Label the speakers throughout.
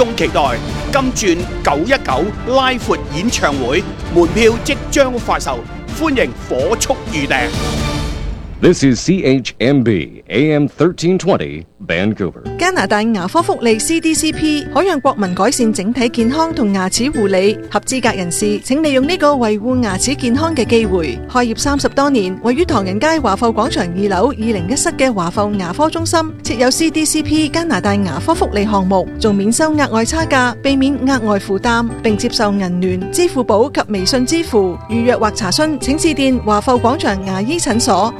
Speaker 1: 眾期待金鑽919拉闊演唱會，門票即將發售，歡迎火速預訂。
Speaker 2: This is CHMB AM 1320 Vancouver。
Speaker 3: 加拿大牙科福利 CDCP 可讓國民改善整體健康同牙齒護理，合資格人士請利用呢個維護牙齒健康嘅機會。開業30多年，位於唐人街華埠廣場2樓201室嘅華埠牙科中心設有 CDCP 加拿大牙科福利項目，仲免收額外差價，避免額外負擔，並接受銀聯、支付寶及微信支付。預約或查詢請致電華埠廣場牙醫診所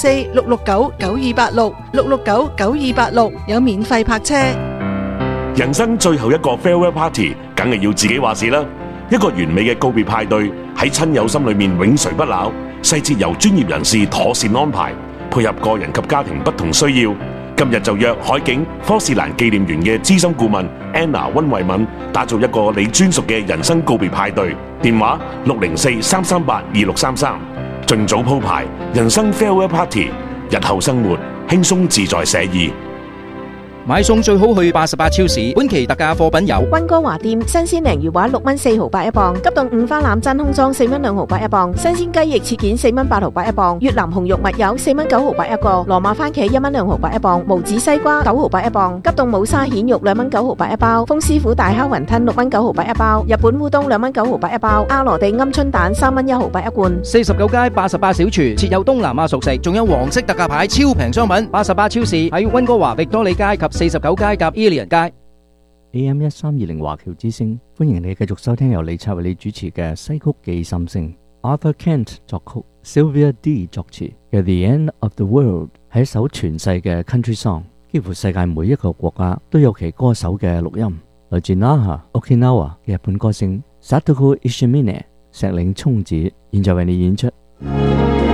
Speaker 3: 604-669-9286 有免費泊車。
Speaker 4: 人生最後一個 farewell party，梗係要自己話事啦。一個完美嘅告別派對喺親友心裏面永垂不朽，細節由專業人士妥善安排，配合個人及家庭不同需要。今日就約海景科士蘭紀念園嘅資深顧問 Anna 溫慧敏，打造一個你專屬嘅人生告別派對。電話604-338-2633，盡早鋪排人生 farewell party，日後生活輕鬆自在寫意。
Speaker 5: 買餸最好去88超市，本期特價貨品有
Speaker 6: 溫哥華店新鮮鯪魚話6蚊4毫8一磅，急凍五花腩真空裝4蚊2毫8一磅，新鮮雞翼切件4蚊8毫8一磅，越南紅肉蜜柚4蚊9毫8一個，羅馬番茄1蚊2毫8一磅，無籽西瓜9毫8一磅，急凍冇沙蜆肉2蚊9毫8一包，風師傅大烤雲吞6蚊9毫8一包，日本烏冬2蚊9毫8一包，阿羅地鵪鶉蛋3蚊1毫8一罐。
Speaker 5: 49街88小廚設有東南亞熟食，仲有黃色特價牌超平商品。88超市喺溫哥華域多利街及49街及 Ilian 街。
Speaker 7: AM 1320華僑之聲，歡迎你繼續收聽由李策為你主持嘅西曲記心聲。Arthur Kent 作曲， Sylvia D 作詞嘅 The End of the World 係一首傳世嘅 country song， 幾乎世界每一個國家都有其歌手嘅錄音。來自 Naha Okinawa 嘅日本歌星 Satoku Ishimine 石嶺聰子，現在為你演出。